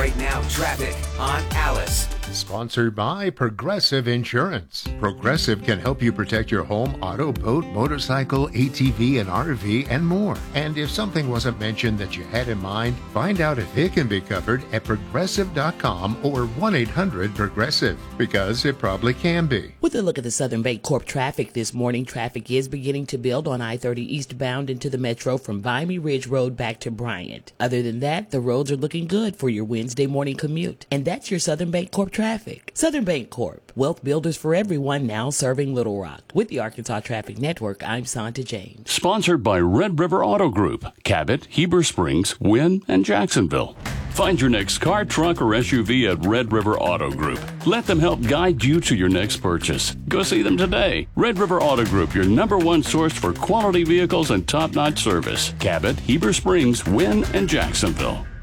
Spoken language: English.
right now traffic on Alice. Sponsored by Progressive Insurance. Progressive can help you protect your home, auto, boat, motorcycle, ATV, and RV, and more. And if something wasn't mentioned that you had in mind, find out if it can be covered at Progressive.com or 1-800-PROGRESSIVE, because it probably can be. With a look at the Southern Bancorp traffic this morning, traffic is beginning to build on I-30 eastbound into the metro from Vimy Ridge Road back to Bryant. Other than that, the roads are looking good for your Wednesday morning commute. And that's your Southern Bancorp traffic. Southern Bancorp, wealth builders for everyone, now serving Little Rock. With the Arkansas Traffic Network, I'm Santa James. Sponsored by Red River Auto Group, Cabot, Heber Springs, Wynn, and Jacksonville. Find your next car, truck, or SUV at Red River Auto Group. Let them help guide you to your next purchase. Go see them today. Red River Auto Group, your #1 source for quality vehicles and top-notch service. Cabot, Heber Springs, Wynn, and Jacksonville.